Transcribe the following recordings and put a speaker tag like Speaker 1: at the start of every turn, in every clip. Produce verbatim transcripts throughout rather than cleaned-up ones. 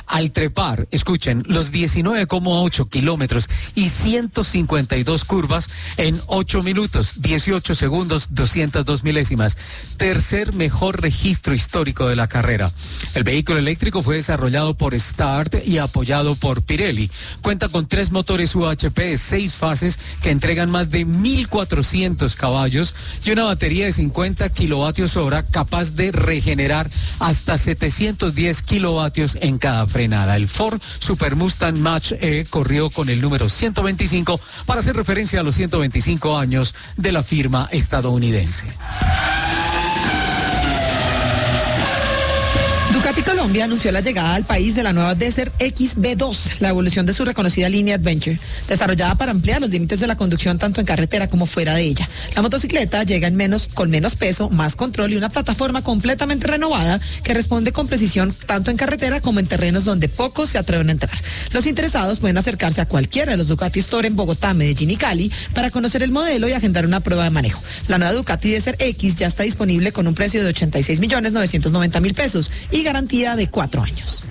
Speaker 1: Al trepar, escuchen, los diecinueve coma ocho kilómetros y ciento cincuenta y dos curvas en ocho minutos, dieciocho segundos, doscientas dos milésimas. Tercer mejor registro histórico de la carrera. El vehículo eléctrico fue desarrollado por Start y apoyado por Pirelli. Cuenta con tres motores U H P de seis fases que entregan más de mil cuatrocientos caballos y una batería de cincuenta kilovatios hora capaz de regenerar hasta setecientos diez kilovatios en cada frenada. El Ford Super Mustang Mach-E corrió con el número ciento veinticinco para hacer referencia a los ciento veinticinco años de la firma estadounidense.
Speaker 2: Ducati Colombia anunció la llegada al país de la nueva Desert X B dos, la evolución de su reconocida línea Adventure, desarrollada para ampliar los límites de la conducción tanto en carretera como fuera de ella. La motocicleta llega en menos, con menos peso, más control y una plataforma completamente renovada que responde con precisión tanto en carretera como en terrenos donde pocos se atreven a entrar. Los interesados pueden acercarse a cualquiera de los Ducati Store en Bogotá, Medellín y Cali para conocer el modelo y agendar una prueba de manejo. La nueva Ducati Desert X ya está disponible con un precio de ochenta y seis millones novecientos noventa mil pesos y garantía de cuatro años.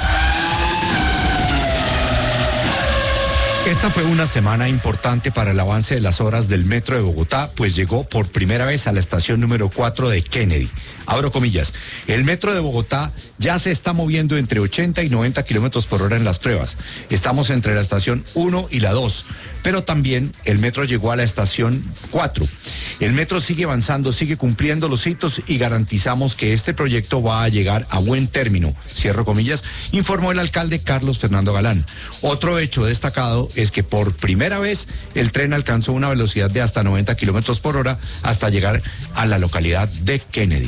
Speaker 3: Esta fue una semana importante para el avance de las obras del Metro de Bogotá, pues llegó por primera vez a la estación número cuatro de Kennedy. Abro comillas, el Metro de Bogotá ya se está moviendo entre ochenta y noventa kilómetros por hora en las pruebas. Estamos entre la estación uno y la dos, pero también el Metro llegó a la estación cuatro. El Metro sigue avanzando, sigue cumpliendo los hitos y garantizamos que este proyecto va a llegar a buen término, cierro comillas, informó el alcalde Carlos Fernando Galán. Otro hecho destacado es que por primera vez el tren alcanzó una velocidad de hasta noventa kilómetros por hora hasta llegar a la localidad de Kennedy.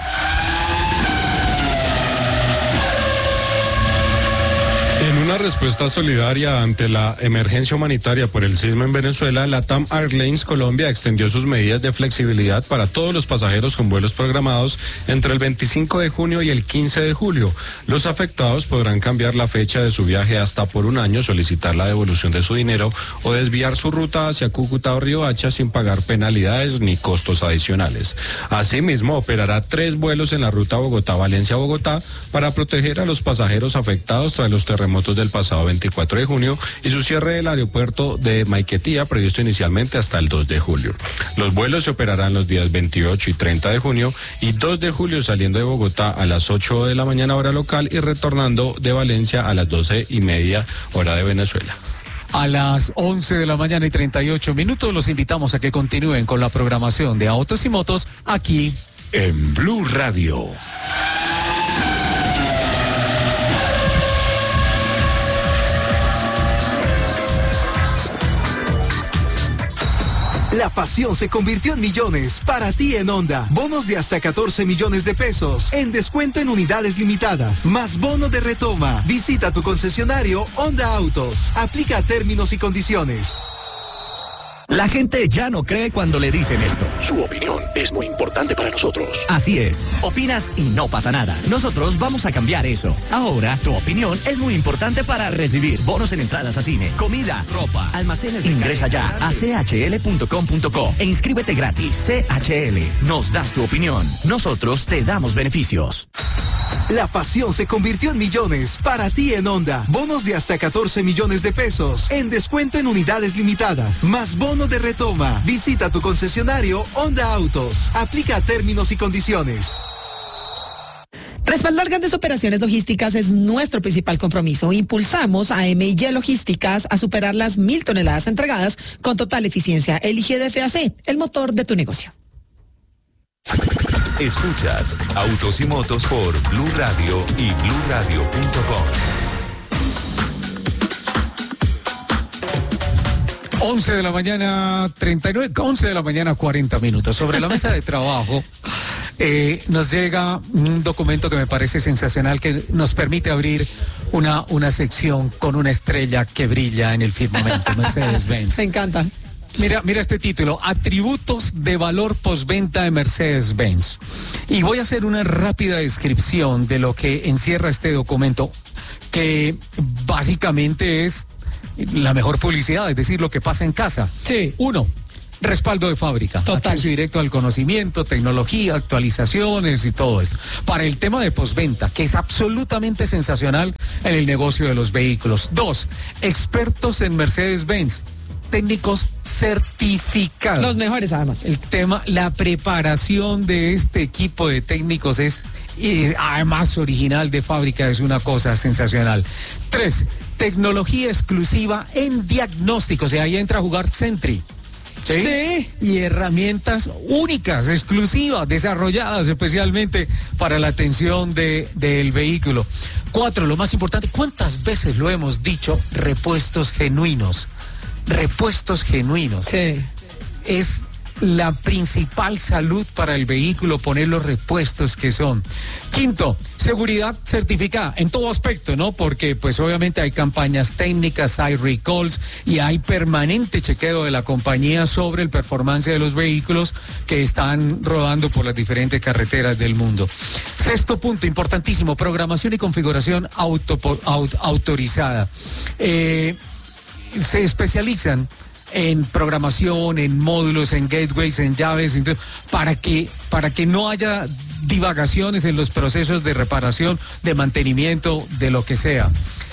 Speaker 4: En una respuesta solidaria ante la emergencia humanitaria por el sismo en Venezuela, LATAM Airlines Colombia extendió sus medidas de flexibilidad para todos los pasajeros con vuelos programados entre el veinticinco de junio y el quince de julio. Los afectados podrán cambiar la fecha de su viaje hasta por un año, solicitar la devolución de su dinero o desviar su ruta hacia Cúcuta o Riohacha sin pagar penalidades ni costos adicionales. Asimismo, operará tres vuelos en la ruta Bogotá-Valencia-Bogotá para proteger a los pasajeros afectados tras los terremotos del pasado veinticuatro de junio y su cierre del aeropuerto de Maiquetía, previsto inicialmente hasta el dos de julio. Los vuelos se operarán los días veintiocho y treinta de junio y dos de julio saliendo de Bogotá a las ocho de la mañana hora local y retornando de Valencia a las doce y media hora de Venezuela.
Speaker 1: A las once de la mañana y treinta y ocho minutos los invitamos a que continúen con la programación de Autos y Motos aquí
Speaker 3: en Blue Radio.
Speaker 5: La pasión se convirtió en millones para ti en Honda. Bonos de hasta catorce millones de pesos en descuento en unidades limitadas. Más bono de retoma. Visita tu concesionario Honda Autos. Aplica términos y condiciones.
Speaker 6: La gente ya no cree cuando le dicen esto.
Speaker 7: Su opinión es muy importante para nosotros.
Speaker 6: Así es. Opinas y no pasa nada. Nosotros vamos a cambiar eso. Ahora, tu opinión es muy importante para recibir bonos en entradas a cine, comida, ropa, almacenes de Ingresa ya a c h l punto com punto co e inscríbete gratis. C H L. Nos das tu opinión. Nosotros te damos beneficios.
Speaker 5: La pasión se convirtió en millones para ti en Honda. Bonos de hasta catorce millones de pesos en descuento en unidades limitadas. Más bonos de retoma. Visita tu concesionario Honda Autos. Aplica términos y condiciones.
Speaker 2: Respaldar grandes operaciones logísticas es nuestro principal compromiso. Impulsamos a M y Logísticas a superar las mil toneladas entregadas con total eficiencia. Elige D F A C, el motor de tu negocio.
Speaker 8: Escuchas Autos y Motos por Blue Radio y blue radio punto com.
Speaker 1: once de la mañana, treinta y nueve, once de la mañana, cuarenta minutos. Sobre la mesa de trabajo eh, nos llega un documento que me parece sensacional, que nos permite abrir una, una sección con una estrella que brilla en el firmamento, Mercedes-Benz.
Speaker 2: Me encanta.
Speaker 1: Mira, mira este título, atributos de valor postventa de Mercedes-Benz. Y voy a hacer una rápida descripción de lo que encierra este documento, que básicamente es la mejor publicidad, es decir, lo que pasa en casa.
Speaker 2: Sí.
Speaker 1: Uno, respaldo de fábrica,
Speaker 2: Total.
Speaker 1: acceso directo al conocimiento, tecnología, actualizaciones y todo esto. Para el tema de postventa, que es absolutamente sensacional en el negocio de los vehículos. Dos, expertos en Mercedes-Benz, técnicos certificados.
Speaker 2: Los mejores además.
Speaker 1: El tema, la preparación de este equipo de técnicos es, y además original de fábrica, es una cosa sensacional. Tres, tecnología exclusiva en diagnósticos, y ahí entra a jugar Sentry. ¿Sí?
Speaker 2: Sí.
Speaker 1: Y herramientas únicas, exclusivas, desarrolladas especialmente para la atención de, del vehículo. Cuatro, lo más importante, ¿cuántas veces lo hemos dicho? Repuestos genuinos. Repuestos genuinos.
Speaker 2: Sí.
Speaker 1: Es la principal salud para el vehículo, poner los repuestos que son. Quinto, seguridad certificada en todo aspecto, ¿no? Porque pues obviamente hay campañas técnicas, hay recalls y hay permanente chequeo de la compañía sobre el performance de los vehículos que están rodando por las diferentes carreteras del mundo. Sexto punto, importantísimo, programación y configuración auto, aut, autorizada. Eh, se especializan en programación, en módulos, en gateways, en llaves, entonces, para que para que no haya divagaciones en los procesos de reparación, de mantenimiento, de lo que sea.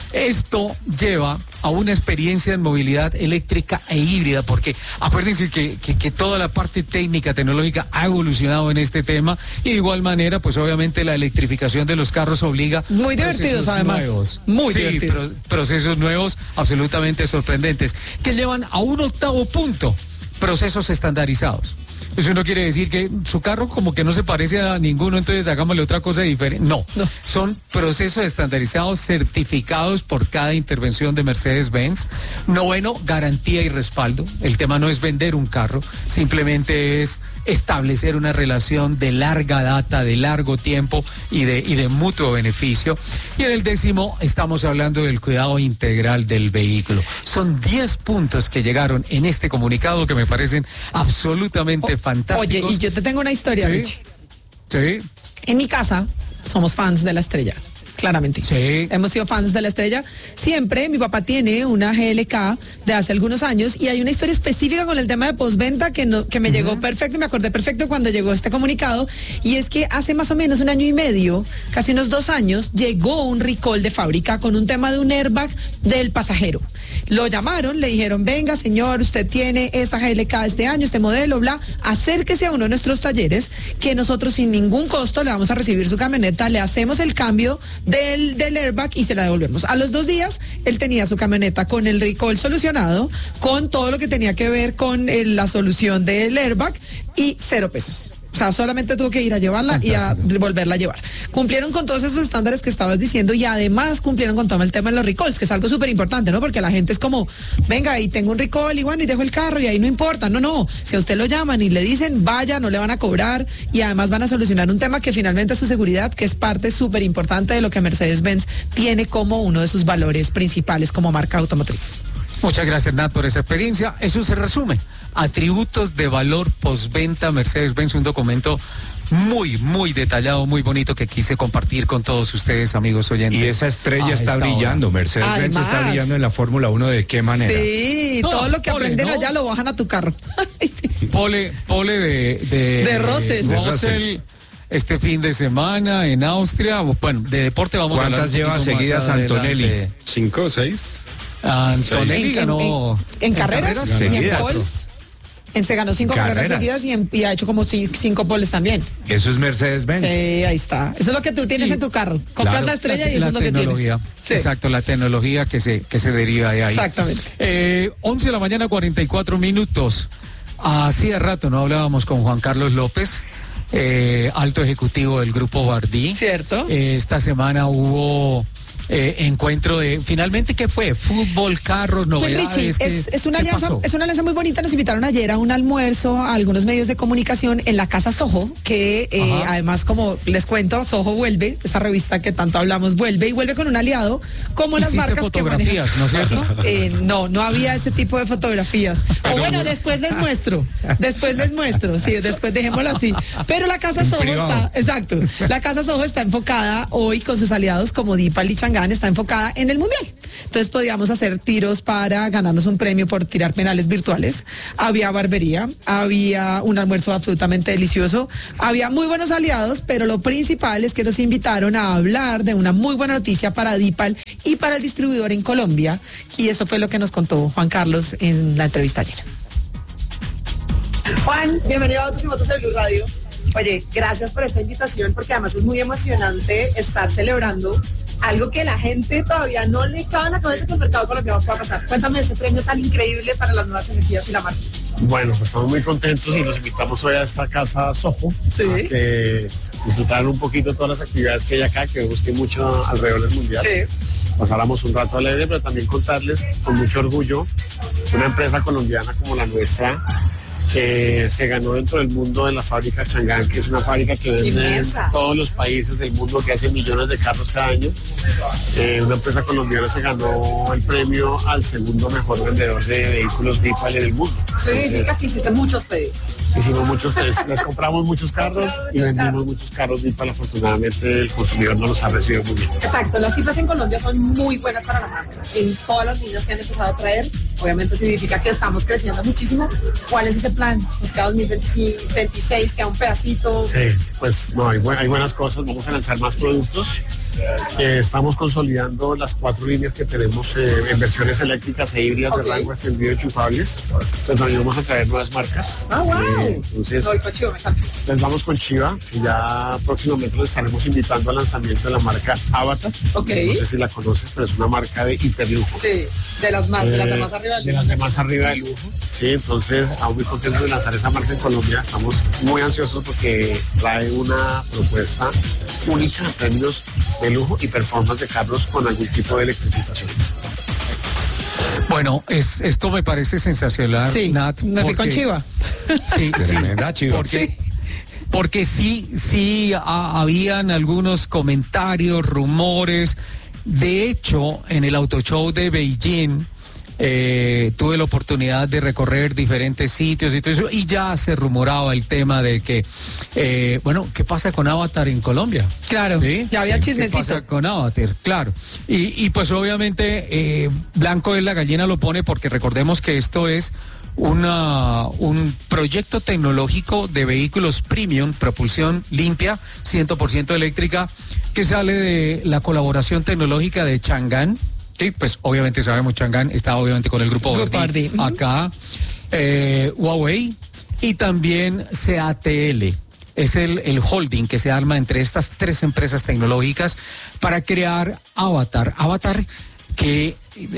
Speaker 1: Esto lleva a una experiencia en movilidad eléctrica e híbrida, porque acuérdense que, que, que toda la parte técnica, tecnológica ha evolucionado en este tema, y de igual manera, pues obviamente la electrificación de los carros obliga
Speaker 2: muy divertidos además,
Speaker 1: nuevos.
Speaker 2: muy
Speaker 1: sí,
Speaker 2: divertidos.
Speaker 1: Pro, procesos nuevos absolutamente sorprendentes, que llevan a un octavo punto, procesos estandarizados. Eso no quiere decir que su carro como que no se parece a ninguno, entonces hagámosle otra cosa diferente. No,
Speaker 2: no.
Speaker 1: Son procesos estandarizados, certificados por cada intervención de Mercedes-Benz. Noveno, garantía y respaldo. El tema no es vender un carro, simplemente es establecer una relación de larga data, de largo tiempo y de, y de mutuo beneficio. Y en el décimo estamos hablando del cuidado integral del vehículo. Son diez puntos que llegaron en este comunicado que me parecen absolutamente
Speaker 2: o,
Speaker 1: fantásticos.
Speaker 2: Oye, y yo te tengo una historia,
Speaker 1: Sí.
Speaker 2: Richie.
Speaker 1: Sí.
Speaker 2: En mi casa somos fans de la Estrella. Claramente.
Speaker 1: Sí.
Speaker 2: Hemos sido fans de la Estrella. Siempre mi papá tiene una G L K de hace algunos años y hay una historia específica con el tema de postventa que, no, que me uh-huh. llegó perfecto, me acordé perfecto cuando llegó este comunicado, y es que hace más o menos un año y medio, casi unos dos años, llegó un recall de fábrica con un tema de un airbag del pasajero. Lo llamaron, le dijeron, venga señor, usted tiene esta G L K este año, este modelo, bla, acérquese a uno de nuestros talleres que nosotros sin ningún costo le vamos a recibir su camioneta, le hacemos el cambio Del, del airbag y se la devolvemos. A los dos días, él tenía su camioneta con el recall solucionado, con todo lo que tenía que ver con el, la solución del airbag, y cero pesos. O sea, solamente tuvo que ir a llevarla Fantástico. y a volverla a llevar. Cumplieron con todos esos estándares que estabas diciendo, y además cumplieron con todo el tema de los recalls, que es algo súper importante, ¿no? Porque la gente es como, venga, y tengo un recall y bueno, y dejo el carro y ahí no importa. No, no. Si a usted lo llaman y le dicen, vaya, no le van a cobrar, y además van a solucionar un tema que finalmente es su seguridad, que es parte súper importante de lo que Mercedes-Benz tiene como uno de sus valores principales como marca automotriz.
Speaker 1: Muchas gracias, Nat, por esa experiencia. Eso se resume. Atributos de valor postventa Mercedes-Benz, un documento muy, muy detallado, muy bonito, que quise compartir con todos ustedes, amigos oyentes.
Speaker 3: Y esa estrella está brillando, Mercedes-Benz está brillando en la Fórmula uno. ¿De qué manera?
Speaker 2: Sí, no, todo lo que pole, aprenden ¿no? allá lo bajan a tu carro.
Speaker 1: Pole, pole de... De,
Speaker 2: de Russell.
Speaker 1: De Russell. Este fin de semana en Austria. Bueno, de deporte vamos a hablar.
Speaker 3: ¿Cuántas lleva seguidas Antonelli?
Speaker 4: ¿Cinco o seis?
Speaker 1: Antonelli
Speaker 2: en,
Speaker 1: ganó...
Speaker 2: En, en, en carreras, carreras y en poles. En, se ganó cinco carreras, carreras seguidas y, en, y ha hecho como cinco, cinco poles también.
Speaker 3: Eso es Mercedes-Benz.
Speaker 2: Sí, ahí está. Eso es lo que tú tienes y, en tu carro. Compras claro, la estrella la, y eso es lo que tienes.
Speaker 1: Sí. Exacto, la tecnología que se, que se deriva de ahí.
Speaker 2: Exactamente.
Speaker 1: Eh, once de la mañana, cuarenta y cuatro minutos. Hacía rato no hablábamos con Juan Carlos López, eh, alto ejecutivo del Grupo Bardí.
Speaker 2: Cierto.
Speaker 1: Eh, esta semana hubo... Eh, encuentro de, finalmente, ¿qué fue? Fútbol, carros, novedades.
Speaker 2: Pues Richie, es, es una alianza, pasó? es una alianza muy bonita. Nos invitaron ayer a un almuerzo a algunos medios de comunicación en la Casa Soho, que eh, además, como les cuento, Soho vuelve, esa revista que tanto hablamos, vuelve y vuelve con un aliado como las marcas
Speaker 1: fotografías,
Speaker 2: que
Speaker 1: ¿no es cierto?
Speaker 2: Eh, no, no había ese tipo de fotografías. O bueno, después les muestro, después les muestro, sí, después dejémoslo así. Pero la Casa Soho está, exacto, la Casa Soho está enfocada hoy con sus aliados como Deepal y Changhai Changán está enfocada en el mundial. Entonces podíamos hacer tiros para ganarnos un premio por tirar penales virtuales. Había barbería, había un almuerzo absolutamente delicioso, había muy buenos aliados, pero lo principal es que nos invitaron a hablar de una muy buena noticia para Dipal y para el distribuidor en Colombia, y eso fue lo que nos contó Juan Carlos en la entrevista ayer.
Speaker 9: Juan, bienvenido a Autos y Motos de Blue Radio. Oye, gracias por esta invitación, porque además es muy emocionante estar celebrando algo que la gente todavía no le cabe en la cabeza que el mercado colombiano pueda pasar. Cuéntame ese premio tan increíble para las nuevas energías y la marca.
Speaker 10: Bueno, pues estamos muy contentos y los invitamos hoy a esta casa Soho, sí, a que disfrutaran un poquito de todas las actividades que hay acá, que vemos que hay mucho alrededor del mundial. Sí. Pasáramos un rato alegre, pero también contarles con mucho orgullo una empresa colombiana como la nuestra, que se ganó dentro del mundo de la fábrica Changán, que es una fábrica que vende en todos los países del mundo, que hace millones de carros cada año. Eh, una empresa colombiana se ganó el premio al segundo mejor vendedor de vehículos Dipal en el mundo.
Speaker 9: Eso significa que hiciste muchos pedidos.
Speaker 10: Hicimos muchos pedidos, les compramos muchos carros y vendimos muchos carros Dipal. Afortunadamente el consumidor no los ha recibido muy bien.
Speaker 9: Exacto, las cifras en Colombia son muy buenas para la marca. En todas las líneas que han empezado a traer, obviamente significa que estamos creciendo muchísimo. ¿Cuál es ese plan? Nos queda dos mil veintiséis, queda un pedacito.
Speaker 10: Sí, pues no, hay, bu hay buenas cosas, vamos a lanzar más productos. Eh, estamos consolidando las cuatro líneas que tenemos eh, en versiones eléctricas e híbridas, okay, de rango extendido enchufables. Pues también vamos a traer nuevas marcas.
Speaker 9: Ah, wow.
Speaker 10: Eh, entonces,
Speaker 9: no, con Chiva, me encanta.
Speaker 10: Entonces vamos con Chiva, y ya próximamente les estaremos invitando al lanzamiento de la marca Avatar.
Speaker 9: Okay.
Speaker 10: No sé si la conoces, pero es una marca de hiperlujo.
Speaker 9: Sí, de las más, eh, de las de más arriba del lujo.
Speaker 10: De las de más arriba del lujo. Sí, entonces estamos muy contentos de lanzar esa marca en Colombia. Estamos muy ansiosos porque trae una propuesta única en términos de lujo y performance de carros con algún tipo de electrificación.
Speaker 1: Bueno, es, esto me parece sensacional,
Speaker 2: sí,
Speaker 1: Nat.
Speaker 2: Me fui con Chiva.
Speaker 1: Sí, sí,
Speaker 3: Chiva.
Speaker 1: Porque, sí. porque sí, sí a, habían algunos comentarios, rumores. De hecho, en el Auto Show de Beijing, Eh, tuve la oportunidad de recorrer diferentes sitios y todo eso, y ya se rumoraba el tema de que, eh, bueno, ¿qué pasa con Avatar en Colombia?
Speaker 2: Claro, ¿sí? Ya había chismecito.
Speaker 1: ¿Qué pasa con Avatar? Claro. Y, y pues obviamente eh, Blanco es la gallina lo pone, porque recordemos que esto es una, un proyecto tecnológico de vehículos premium, propulsión limpia, cien por ciento eléctrica, que sale de la colaboración tecnológica de Changán. Sí, pues obviamente sabemos, Changán está obviamente con el grupo Ordi, acá, eh, Huawei y también C A T L. Es el, el holding que se arma entre estas tres empresas tecnológicas para crear Avatar. Avatar que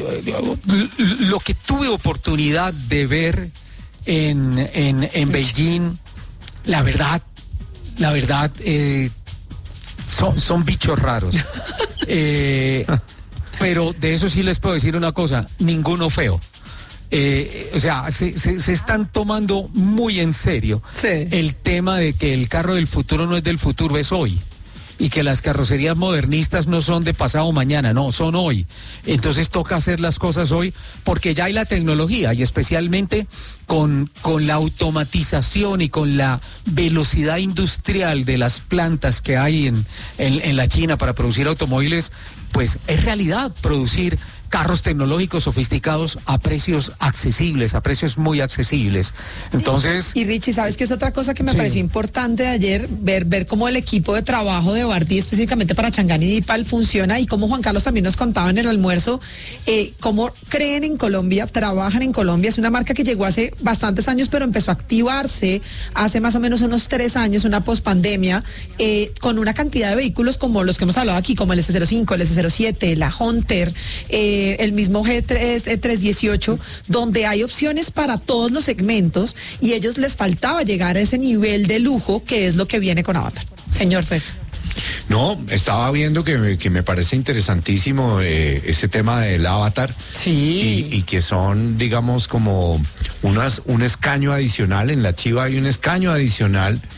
Speaker 1: lo que tuve oportunidad de ver en, en, en Beijing, la verdad, la verdad, eh, son, son bichos raros. eh, Pero de eso sí les puedo decir una cosa, ninguno feo. Eh, o sea, se, se, se están tomando muy en serio sí. el tema de que el carro del futuro no es del futuro, es hoy. Y que las carrocerías modernistas no son de pasado mañana, no, son hoy. Entonces toca hacer las cosas hoy, porque ya hay la tecnología, y especialmente con, con la automatización y con la velocidad industrial de las plantas que hay en, en, en la China para producir automóviles, pues es realidad producir carros tecnológicos sofisticados a precios accesibles, a precios muy accesibles. Entonces...
Speaker 2: Y, y Richie, ¿sabes qué es otra cosa que me
Speaker 1: sí.
Speaker 2: pareció importante de ayer? Ver, ver cómo el equipo de trabajo de Bardí, específicamente para Changán y Dipal, funciona, y cómo Juan Carlos también nos contaba en el almuerzo, eh, cómo creen en Colombia, trabajan en Colombia. Es una marca que llegó hace bastantes años, pero empezó a activarse hace más o menos unos tres años, una pospandemia, eh, con una cantidad de vehículos como los que hemos hablado aquí, como el S cero cinco, el S cero siete, la Hunter, eh, el mismo G tres, trescientos dieciocho, donde hay opciones para todos los segmentos, y ellos les faltaba llegar a ese nivel de lujo que es lo que viene con Avatar. Señor Fer.
Speaker 3: No, estaba viendo que me, que me parece interesantísimo eh, ese tema del Avatar.
Speaker 2: Sí.
Speaker 3: Y, y que son, digamos, como unas, un escaño adicional. En la Chiva hay un escaño adicional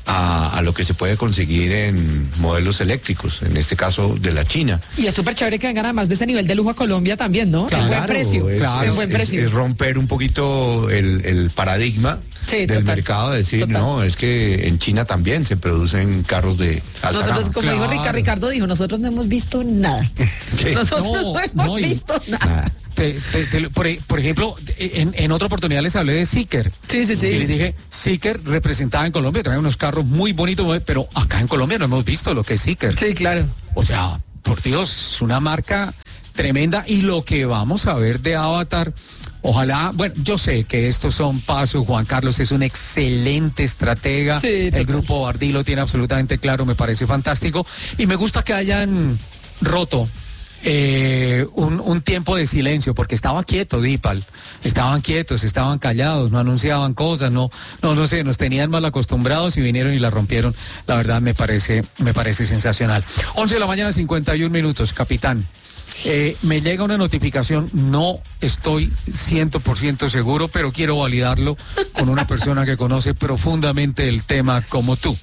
Speaker 3: a, a lo que se puede conseguir en modelos eléctricos, en este caso de la China.
Speaker 2: Y es súper chévere que vengan además de ese nivel de lujo a Colombia también, ¿no?
Speaker 3: Claro,
Speaker 2: en buen precio.
Speaker 3: Es,
Speaker 2: claro, en buen
Speaker 3: es,
Speaker 2: precio.
Speaker 3: Es romper un poquito el, el paradigma
Speaker 2: sí,
Speaker 3: del
Speaker 2: total,
Speaker 3: mercado, decir,
Speaker 2: total.
Speaker 3: no, es que en China también se producen carros de alta
Speaker 2: Nosotros,
Speaker 3: gama.
Speaker 2: como
Speaker 1: Claro.
Speaker 2: dijo Ricardo, Ricardo dijo, nosotros no hemos visto nada.
Speaker 3: Sí.
Speaker 2: Nosotros no,
Speaker 1: No,
Speaker 2: hemos
Speaker 1: no, y-
Speaker 2: visto nada.
Speaker 3: Nada.
Speaker 1: Te- te- te- por, por ejemplo, en, en otra oportunidad les hablé de Seeker.
Speaker 2: Sí, sí, sí.
Speaker 1: Y les dije, Seeker representada en Colombia, trae unos carros muy bonitos, muy- pero acá en Colombia no hemos visto lo que es Seeker.
Speaker 2: Sí, claro.
Speaker 1: O sea, por Dios, es una marca tremenda y lo que vamos a ver de Avatar, ojalá, bueno, yo sé que estos son pasos, Juan Carlos es un excelente estratega,
Speaker 2: Sí,
Speaker 1: el
Speaker 2: total.
Speaker 1: grupo Bardí lo tiene absolutamente claro, me parece fantástico y me gusta que hayan roto eh, un, un tiempo de silencio, porque estaba quieto Dipal, estaban quietos, estaban callados, no anunciaban cosas, no, no, no sé, nos tenían mal acostumbrados y vinieron y la rompieron, la verdad me parece, me parece sensacional. once de la mañana, cincuenta y un minutos, capitán. Eh, me llega una notificación, no estoy cien por ciento seguro, pero quiero validarlo con una persona que conoce profundamente el tema como tú.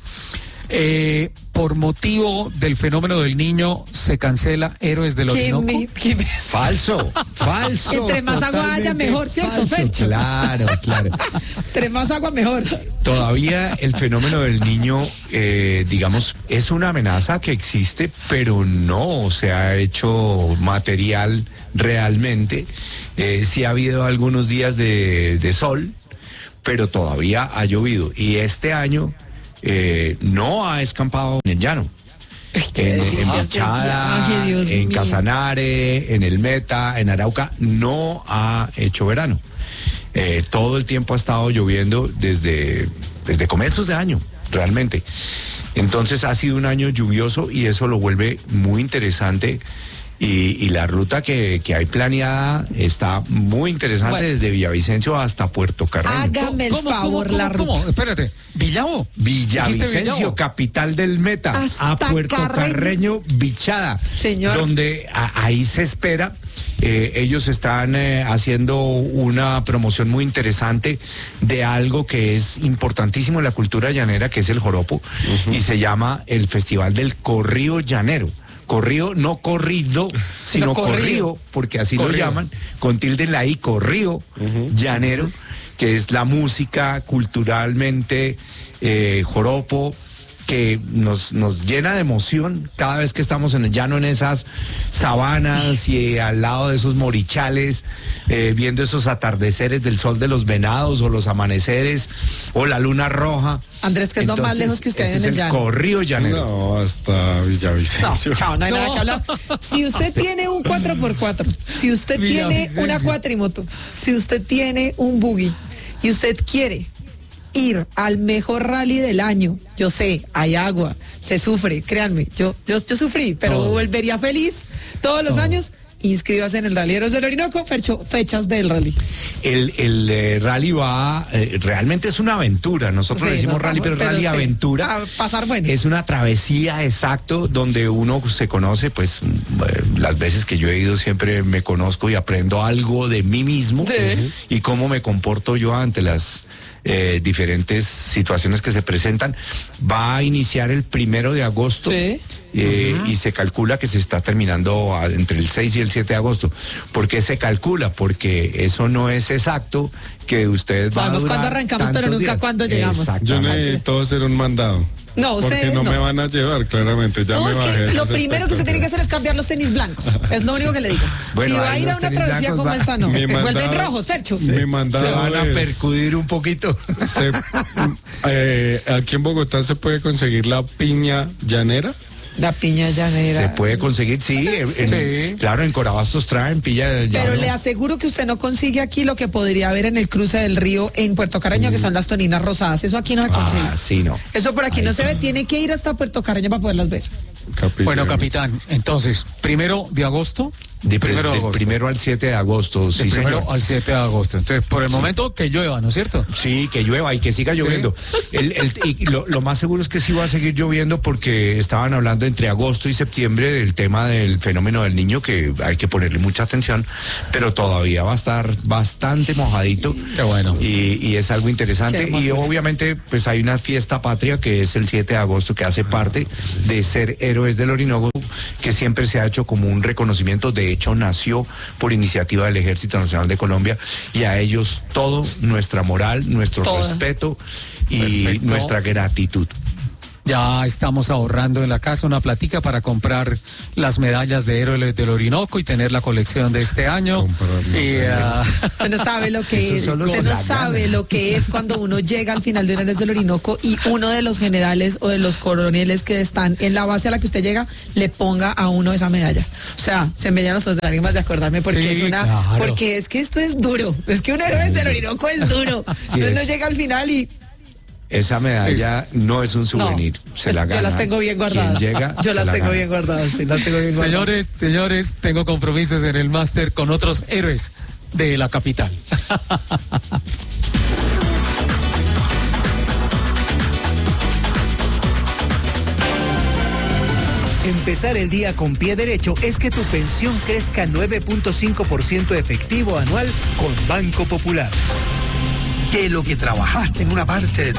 Speaker 1: Eh, por motivo del fenómeno del niño se cancela Héroes del
Speaker 2: ¿Qué
Speaker 1: Orinoco.
Speaker 2: me- qué me-
Speaker 3: Falso, falso.
Speaker 2: Entre más agua haya,
Speaker 3: totalmente
Speaker 2: mejor, ¿cierto,
Speaker 3: falso.
Speaker 2: Fercho?
Speaker 3: Claro, claro.
Speaker 2: Entre más agua, mejor.
Speaker 3: Todavía el fenómeno del niño, eh, digamos, es una amenaza que existe, pero no se ha hecho material realmente. Eh, sí ha habido algunos días de, de sol, pero todavía ha llovido. Y este año eh, no ha escampado en el llano. En, en Bichada,
Speaker 2: Ay, Dios
Speaker 3: en
Speaker 2: mío.
Speaker 3: Casanare, en el Meta, en Arauca, no ha hecho verano. Eh, todo el tiempo ha estado lloviendo desde, desde comienzos de año, realmente. Entonces ha sido un año lluvioso y eso lo vuelve muy interesante. Y, y la ruta que, que hay planeada está muy interesante,
Speaker 2: Bueno.
Speaker 3: desde Villavicencio hasta Puerto Carreño.
Speaker 2: Hágame el
Speaker 1: ¿Cómo,
Speaker 2: favor,
Speaker 1: cómo,
Speaker 2: la
Speaker 1: cómo,
Speaker 2: ruta.
Speaker 1: cómo? Espérate, Villavo. ¿Dijiste
Speaker 3: Villavicencio,
Speaker 1: Villavo?
Speaker 3: capital del Meta,
Speaker 2: Hasta
Speaker 3: a Puerto
Speaker 2: Carreño.
Speaker 3: Carreño, Bichada,
Speaker 2: Señor.
Speaker 3: donde a- ahí se espera. Eh, ellos están eh, haciendo una promoción muy interesante de algo que es importantísimo en la cultura llanera, que es el joropo, y se llama el Festival del Corrío Llanero. Corrío, no corrido, sino
Speaker 2: Sino corrido.
Speaker 3: corrío, porque así
Speaker 1: Corrido.
Speaker 3: lo llaman, con tilde en la I, corrío llanero, que es la música culturalmente eh, joropo, que nos, nos llena de emoción cada vez que estamos en el llano, en esas sabanas y eh, al lado de esos morichales, eh, viendo esos atardeceres del sol de los venados o los amaneceres o la luna roja.
Speaker 2: Andrés, que es lo más lejos que usted
Speaker 3: ese
Speaker 2: en
Speaker 3: es
Speaker 2: el
Speaker 3: el
Speaker 2: llano.
Speaker 3: Corrío Llanero.
Speaker 4: No, hasta
Speaker 2: No,
Speaker 4: Villavicencio.
Speaker 2: chao, no hay nada
Speaker 1: No.
Speaker 2: que hablar. Si usted tiene un cuatro por cuatro, si usted tiene
Speaker 1: Villavicencio.
Speaker 2: una cuatrimoto, si usted tiene un buggy y usted quiere ir al mejor rally del año, yo sé, hay agua, se sufre, créanme, yo, yo, yo sufrí, pero
Speaker 1: Todo.
Speaker 2: volvería feliz todos los años. Inscríbase en el Rally Héroes del Orinoco, Fercho, fechas del rally.
Speaker 3: El, el eh, rally va, eh, realmente es una aventura. Nosotros
Speaker 2: Sí,
Speaker 3: le decimos
Speaker 2: no,
Speaker 3: rally, pero,
Speaker 2: pero
Speaker 3: rally
Speaker 2: sí,
Speaker 3: aventura.
Speaker 2: a pasar bueno.
Speaker 3: Es una travesía, exacto, donde uno se conoce, pues mm, eh, las veces que yo he ido siempre me conozco y aprendo algo de mí mismo
Speaker 2: Sí.
Speaker 3: y cómo me comporto yo ante las eh, diferentes situaciones que se presentan. Va a iniciar el primero de agosto.
Speaker 2: Sí.
Speaker 3: Eh, y se calcula que se está terminando a- entre el seis y el siete de agosto. ¿Por qué se calcula? Porque eso no es exacto que usted va a
Speaker 2: Sabemos
Speaker 3: durar
Speaker 2: cuándo arrancamos, pero
Speaker 3: tantos
Speaker 2: nunca
Speaker 3: días.
Speaker 2: cuándo llegamos.
Speaker 4: Yo
Speaker 3: Exactamente.
Speaker 4: necesito hacer un mandado.
Speaker 2: No, usted
Speaker 4: Porque no,
Speaker 2: no.
Speaker 4: me van a llevar, claramente. Ya
Speaker 2: No,
Speaker 4: me
Speaker 2: es
Speaker 4: bajé
Speaker 2: que
Speaker 4: de
Speaker 2: lo
Speaker 4: esas
Speaker 2: primero que usted tiene que
Speaker 4: expectativas.
Speaker 2: hacer es cambiar los tenis blancos. Es lo único que le digo.
Speaker 3: Bueno,
Speaker 2: si va a
Speaker 3: ahí
Speaker 2: ir a
Speaker 3: los
Speaker 2: una
Speaker 3: tenis
Speaker 2: travesía
Speaker 3: blancos
Speaker 2: como
Speaker 3: va-
Speaker 2: esta, no.
Speaker 4: Mi
Speaker 2: Vuelven
Speaker 4: mandado-
Speaker 2: rojos, Fercho.
Speaker 4: Mi mandado
Speaker 3: Se van a
Speaker 4: es-
Speaker 3: percudir un poquito.
Speaker 4: se- eh, aquí en Bogotá se puede conseguir la piña llanera.
Speaker 2: La piña llanera.
Speaker 3: Se puede conseguir, sí, en- en-
Speaker 1: Sí.
Speaker 3: claro, en Corabastos traen pilla de
Speaker 2: Pero
Speaker 3: llano.
Speaker 2: le aseguro que usted no consigue aquí lo que podría haber en el cruce del río en Puerto Carreño, que son las toninas rosadas. Eso aquí no se consigue.
Speaker 3: Ah, sí, no.
Speaker 2: Eso por aquí
Speaker 3: Ahí
Speaker 2: no se
Speaker 3: sí.
Speaker 2: ve. Tiene que ir hasta Puerto Carreño para poderlas ver.
Speaker 4: Capilla.
Speaker 1: Bueno, capitán, entonces, primero de agosto,
Speaker 3: De
Speaker 1: primero,
Speaker 3: del
Speaker 1: de
Speaker 3: primero al siete de agosto, sí,
Speaker 1: del primero
Speaker 3: señor.
Speaker 1: al siete de agosto. Entonces, por el
Speaker 3: Sí.
Speaker 1: momento que llueva, ¿no es cierto?
Speaker 3: Sí, que llueva y que siga lloviendo. Sí. El, el, y lo, lo más seguro es que sí va a seguir lloviendo porque estaban hablando entre agosto y septiembre del tema del fenómeno del niño, que hay que ponerle mucha atención, pero todavía va a estar bastante mojadito.
Speaker 1: Qué bueno.
Speaker 3: Y, y es algo interesante. Y obviamente, pues hay una fiesta patria que es el siete de agosto, que hace parte de ser Héroes del Orinoco, que siempre se ha hecho como un reconocimiento. De hecho, nació por iniciativa del Ejército Nacional de Colombia, y a ellos todo nuestra moral, nuestro Toda. respeto y Perfecto. nuestra gratitud.
Speaker 1: Ya estamos ahorrando en la casa una platica para comprar las medallas de Héroes del Orinoco y tener la colección de este año. Y, uh...
Speaker 2: Usted no sabe lo que es, usted no sabe lo que es cuando uno llega al final de Héroes del Orinoco y uno de los generales o de los coroneles que están en la base a la que usted llega le ponga a uno esa medalla. O sea, se me llenan los ojos de lágrimas de acordarme porque sí, es una, claro. porque es que esto es duro. Es que un Héroes del Orinoco es duro. Sí, Entonces uno llega al final y
Speaker 3: esa medalla es, no es un souvenir, no, se la gana.
Speaker 2: Yo las tengo bien guardadas.
Speaker 3: Quien llega,
Speaker 2: yo las
Speaker 3: la
Speaker 2: tengo
Speaker 3: gana.
Speaker 2: bien guardadas, sí, las tengo bien guardadas.
Speaker 1: Señores, señores, tengo compromisos en el máster con otros héroes de la capital.
Speaker 11: Empezar el día con pie derecho es que tu pensión crezca nueve punto cinco por ciento efectivo anual con Banco Popular.
Speaker 12: Que lo que trabajaste en una parte de tu